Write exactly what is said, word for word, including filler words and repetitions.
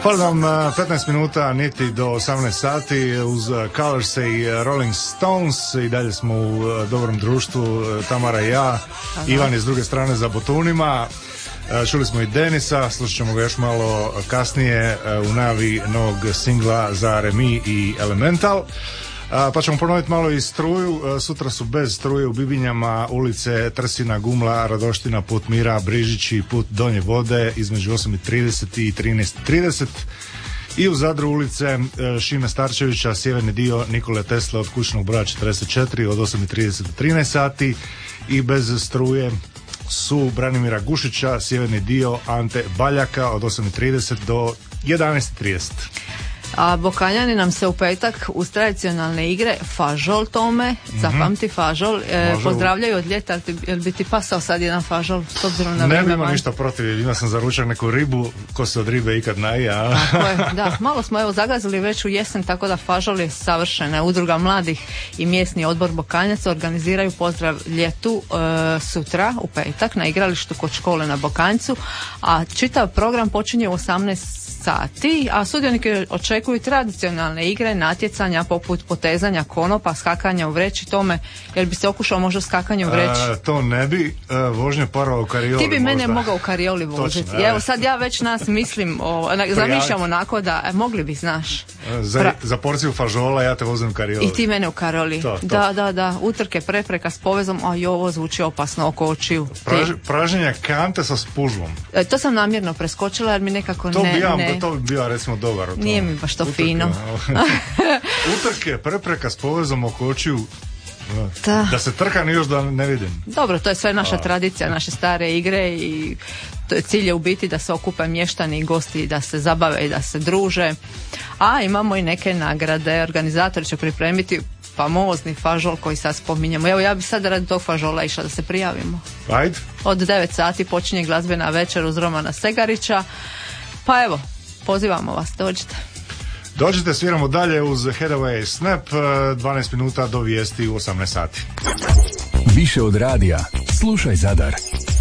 Hvala vam, petnaest minuta niti do osamnaest sati uz Colors i Rolling Stones. I dalje smo u dobrom društvu, Tamara i ja. Aha. Ivan je s druge strane za botunima. Čuli smo i Denisa, slušat ćemo ga još malo kasnije u najavi novog singla za Remi i Elemental. Pa ćemo ponoviti malo i struju. Sutra su bez struje u Bibinjama ulice Trsina, Gumla, Radoština, put Mira, Brižići, put Donje Vode između osam i trideset i trinaest i trideset. I u Zadru ulice Šime Starčevića, sjeverni dio Nikole Tesle od kućnog broja četrdeset četiri od osam i trideset do trinaest sati. I bez struje su Branimira Gušića, sjeverni dio Ante Baljaka od osam i trideset do jedanaest i trideset. A Bokanjani nam se u petak uz tradicionalne igre fažol tome, zapamti fažol, e, pozdravljaju od ljeta, jel bi ti pasao sad jedan fažol s obzirom na vremena? Ne bi imao ništa protiv, ima sam za ručak neku ribu, ko se od ribe ikad naja. Tako je, da, malo smo evo zagazili već u jesen, tako da fažol je savršena. Udruga mladih i mjesni odbor Bokanjaca organiziraju pozdrav ljetu e, sutra u petak na igralištu kod škole na Bokanjcu, a čitav program počinje u osamnaest sati, a sudionike očekuju tradicionalne igre, natjecanja poput potezanja konopa, skakanja u vreći. Tome, jer bi se okušao možda skakanje u vreći? A, to ne bi, a, vožnje parova u karijoli. Ti bi možda mene mogao u karijoli voziti. Točno, evo sad ja već nas mislim, o, na, zamišljam onako da, e, mogli bi, znaš. Za, pra... za porciju fažola ja te vozim u karijoli. I ti mene u karijoli. To, to. Da, da, da, utrke, prepreka s povezom, a i ovo zvuči opasno oko očiju. Praž, praženja kante sa spužvom. E, to sam namjerno preskočila jer mi nekako to ne... Bi ja, ne... To bi bio recimo dobar. Nije mi baš to utrke, fino. Utrke, prepreka s povezom oko očiju. Da. da se trka ni još da ne vidim. Dobro, to je sve naša A. tradicija, naše stare igre i to je cilj je u biti da se okupe mještani i gosti, da se zabave i da se druže. A imamo i neke nagrade, organizatori će pripremiti famozni fažol koji sad spominjemo. Evo ja bi sad radi tog fažola išla da se prijavimo. Ajde. Od devet sati počinje glazbena večer uz Romana Segarića. Pa evo, pozivamo vas, dođite. Dođite, sviramo dalje uz Headaway Snap, dvanaest minuta do vijesti u osamnaest sati. Više od radija, slušaj Zadar.